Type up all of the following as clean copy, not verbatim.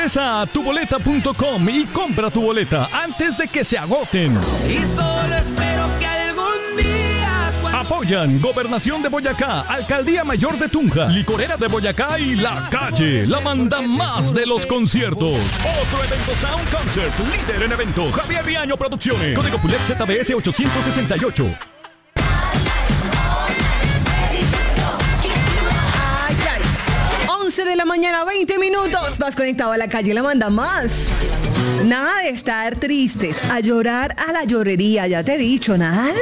Ingresa a tuboleta.com y compra tu boleta antes de que se agoten. Y solo espero que algún día... Apoyan Gobernación de Boyacá, Alcaldía Mayor de Tunja, Licorera de Boyacá y La Calle, la manda más de los conciertos. Otro evento Sound Concert, líder en eventos, Javier Riaño Producciones. Código PULET ZBS 868. 11 de la mañana, 20 minutos. Vas conectado a La Calle, la manda más. Nada de estar tristes, a llorar a la llorería, ya te he dicho, nada.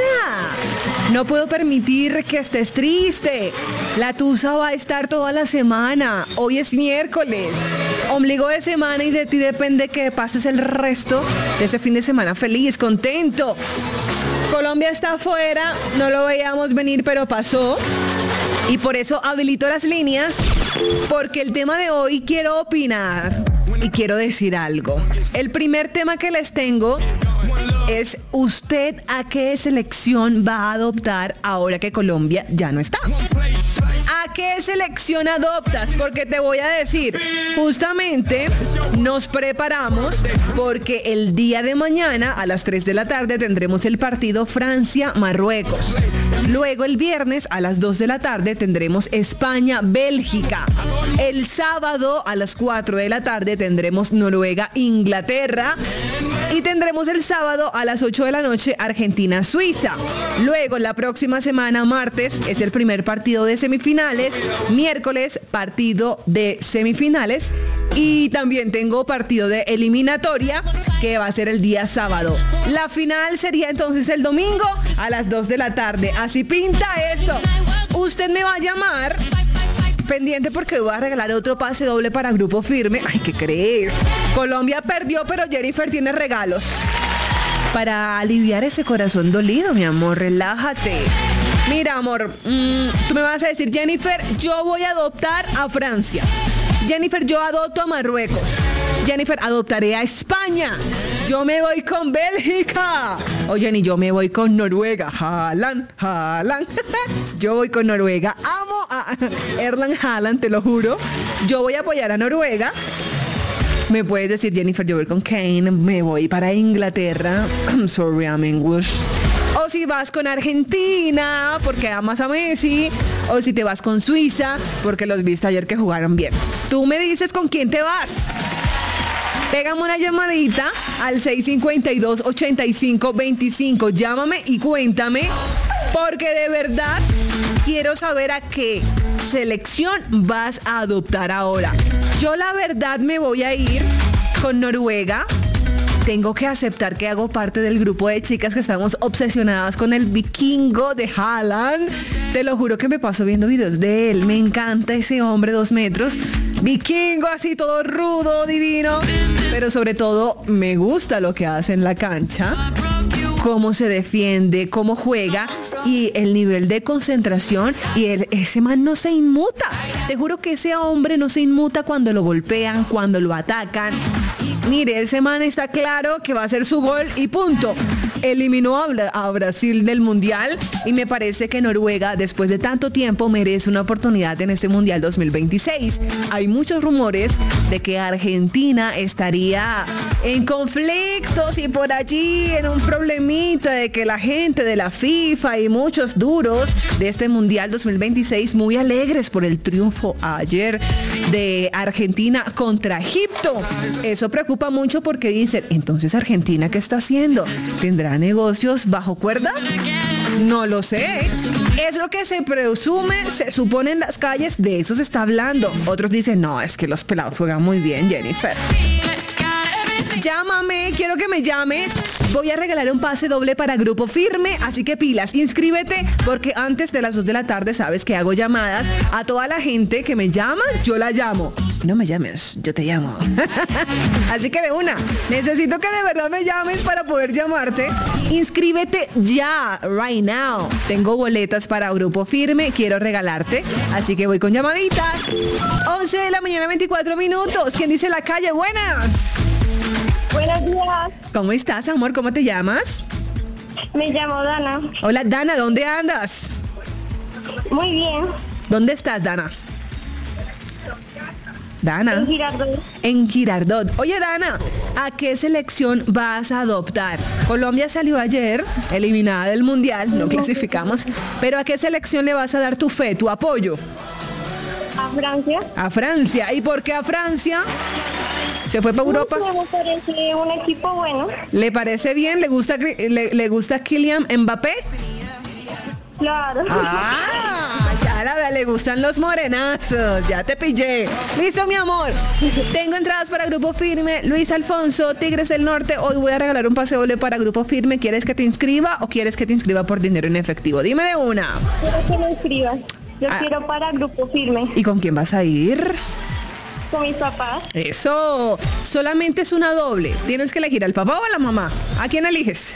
No puedo permitir que estés triste. La tusa va a estar toda la semana. Hoy es miércoles, ombligo de semana, y de ti depende que pases el resto de ese fin de semana feliz, contento. Colombia está afuera, no lo veíamos venir, pero pasó. Y por eso habilito las líneas, porque el tema de hoy quiero opinar y quiero decir algo. El primer tema que les tengo es: ¿usted a qué selección va a adoptar ahora que Colombia ya no está? ¿A qué selección adoptas? Porque te voy a decir, justamente nos preparamos porque el día de mañana a las 3 de la tarde tendremos el partido Francia-Marruecos. Luego el viernes a las 2 de la tarde tendremos España-Bélgica. El sábado a las 4 de la tarde tendremos Noruega-Inglaterra. Y tendremos el sábado a las 8 de la noche Argentina-Suiza. Luego la próxima semana, martes, es el primer partido de semifinales. Miércoles, partido de semifinales. Y también tengo partido de eliminatoria, que va a ser el día sábado. La final sería entonces el domingo a las 2 de la tarde. Así pinta esto. Usted me va a llamar, pendiente, porque voy a regalar otro pase doble para Grupo Firme. Ay, ¿qué crees? Colombia perdió, pero Jennifer tiene regalos para aliviar ese corazón dolido, mi amor. Relájate. Mira, amor, tú me vas a decir: Jennifer, yo voy a adoptar a Francia. Jennifer, yo adopto a Marruecos. Jennifer, adoptaré a España. Yo me voy con Bélgica. Oye, Jenny, yo me voy con Noruega. Haaland. Yo voy con Noruega. Amo a Erling Haaland, te lo juro. Yo voy a apoyar a Noruega. Me puedes decir: Jennifer, yo voy con Kane. Me voy para Inglaterra. I'm sorry, I'm English. O si vas con Argentina, porque amas a Messi. O si te vas con Suiza, porque los viste ayer que jugaron bien. Tú me dices con quién te vas. Pégame una llamadita al 652-8525. Llámame y cuéntame, porque de verdad quiero saber a qué selección vas a adoptar ahora. Yo la verdad me voy a ir con Noruega. Tengo que aceptar que hago parte del grupo de chicas que estamos obsesionadas con el vikingo de Haaland. Te lo juro que me paso viendo videos de él. Me encanta ese hombre, 2 metros. Vikingo, así todo rudo, divino. Pero sobre todo me gusta lo que hace en la cancha. Cómo se defiende, cómo juega y el nivel de concentración. Y ese man no se inmuta. Te juro que ese hombre no se inmuta cuando lo golpean, cuando lo atacan. Mire, ese man está claro que va a hacer su gol y punto. Eliminó a Brasil del Mundial y me parece que Noruega, después de tanto tiempo, merece una oportunidad en este Mundial 2026. Hay muchos rumores de que Argentina estaría en conflictos y por allí en un problemita de que la gente de la FIFA y muchos duros de este Mundial 2026 muy alegres por el triunfo ayer de Argentina contra Egipto. Eso preocupa mucho porque dicen: entonces Argentina, ¿qué está haciendo? ¿Tendrá negocios bajo cuerda? No lo sé. Es lo que se presume, se supone en las calles, de eso se está hablando. Otros dicen: no, es que los pelados juegan muy bien, Jennifer. Llámame, quiero que me llames. Voy a regalar un pase doble para Grupo Firme, así que pilas, inscríbete, porque antes de las 2 de la tarde sabes que hago llamadas a toda la gente que me llama, yo la llamo. No me llames, yo te llamo. Así que de una, necesito que de verdad me llames para poder llamarte. Inscríbete ya, right now. Tengo boletas para Grupo Firme, quiero regalarte, así que voy con llamaditas. 11 de la mañana, 24 minutos. ¿Quién dice La Calle? Buenas. Buenos días. ¿Cómo estás, amor? ¿Cómo te llamas? Me llamo Dana. Hola, Dana, ¿dónde andas? Muy bien. ¿Dónde estás, Dana? Dana. En Girardot. En Girardot. Oye, Dana, ¿a qué selección vas a adoptar? Colombia salió ayer, eliminada del Mundial, no clasificamos, pero ¿a qué selección le vas a dar tu fe, tu apoyo? A Francia. A Francia. ¿Y por qué a Francia? ¿Se fue para Europa? Me parece un equipo bueno. ¿Le parece bien? ¿Le gusta Kylian Mbappé? Claro. Ya le gustan los morenazos, ya te pillé. Listo, mi amor. Tengo entradas para Grupo Firme, Luis Alfonso, Tigres del Norte. Hoy voy a regalar un pase doble para Grupo Firme. ¿Quieres que te inscriba o quieres que te inscriba por dinero en efectivo? Dime de una. Quiero que me inscribas. Yo quiero para Grupo Firme. ¿Y con quién vas a ir? Con mis papás. Eso, solamente es una doble. Tienes que elegir al papá o a la mamá. ¿A quién eliges?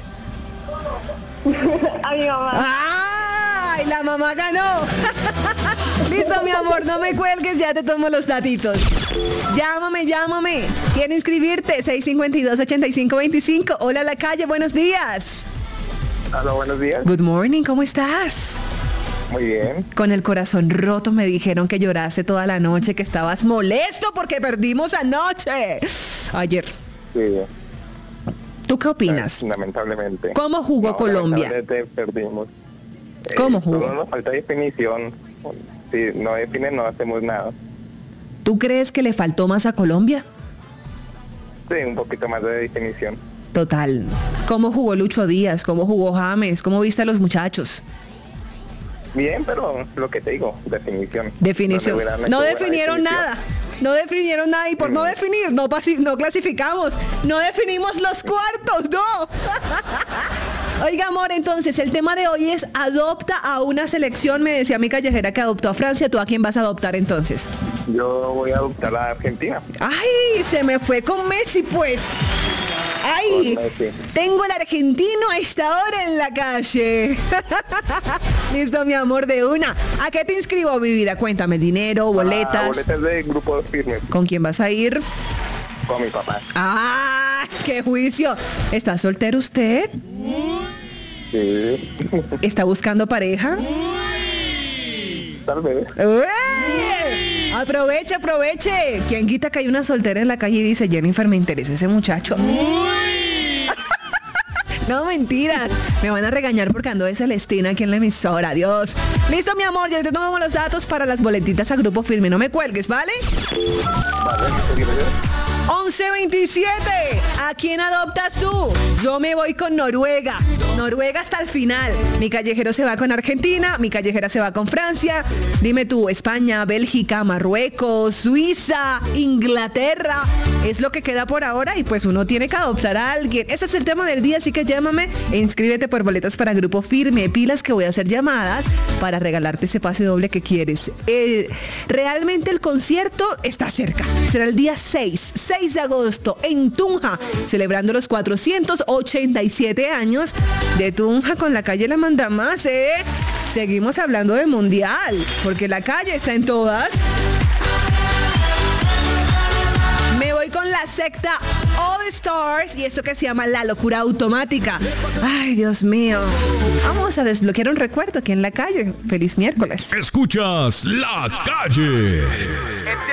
A mi mamá. ¡Ay! La mamá ganó. Listo, mi amor, no me cuelgues, ya te tomo los datitos. Llámame. ¿Quiere inscribirte? 652-8525. Hola, La Calle, buenos días. Hola, buenos días. Good morning, ¿cómo estás? Muy bien. Con el corazón roto me dijeron que lloraste toda la noche, que estabas molesto porque perdimos anoche. Ayer. Sí. ¿Tú qué opinas? Lamentablemente. ¿Cómo jugó Colombia? Lamentablemente perdimos. ¿Cómo jugó? Solo nos falta definición. Si no definen, no hacemos nada. ¿Tú crees que le faltó más a Colombia? Sí, un poquito más de definición. Total. ¿Cómo jugó Lucho Díaz? ¿Cómo jugó James? ¿Cómo viste a los muchachos? Bien, pero lo que te digo, definición. Definición. No definieron definición. nada. No definieron nada y por no definir, no clasificamos. No definimos los cuartos, no. Oiga, amor, entonces el tema de hoy es adopta a una selección. Me decía mi callejera que adoptó a Francia. ¿Tú a quién vas a adoptar entonces? Yo voy a adoptar a Argentina. Ay, se me fue con Messi, pues. Ay, Con Messi. tengo el argentino a esta hora en la calle. Listo, mi amor, de una. ¿A qué te inscribo, mi vida? Cuéntame, dinero, boletas. Boletas de Grupo Firme. ¿Con quién vas a ir? Con mi papá. ¡Ah! ¡Qué juicio! ¿Está soltero usted? Sí. ¿Está buscando pareja? Tal vez. ¡Ué! Aproveche. ¿Quién quita que hay una soltera en la calle y dice, Jennifer, me interesa ese muchacho? No, mentiras. Me van a regañar porque ando de Celestina aquí en la emisora. Adiós. Listo, mi amor. Ya te tomo los datos para las boletitas a Grupo Firme. No me cuelgues, ¿vale? Vale, muchas gracias. 11:27. ¿A quién adoptas tú? Yo me voy con Noruega. Noruega hasta el final. Mi callejero se va con Argentina. Mi callejera se va con Francia. Dime tú, España, Bélgica, Marruecos, Suiza, Inglaterra. Es lo que queda por ahora y pues uno tiene que adoptar a alguien. Ese es el tema del día, así que llámame e inscríbete por boletas para Grupo Firme. Pilas que voy a hacer llamadas para regalarte ese pase doble que quieres. Realmente el concierto está cerca. Será el día 6 de agosto en Tunja, celebrando los 487 años de Tunja con La Calle La Manda Más, ¿eh? Seguimos hablando de mundial, porque La Calle está en todas. Me voy con la secta All Stars y esto que se llama La Locura Automática. Ay, Dios mío. Vamos a desbloquear un recuerdo aquí en La Calle. Feliz miércoles. Escuchas La Calle.